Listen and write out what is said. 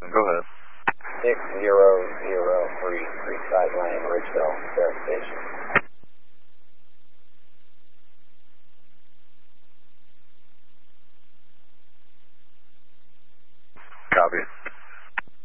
Go ahead. 6003 Creekside Lane, Ridgeville, verification. Copy.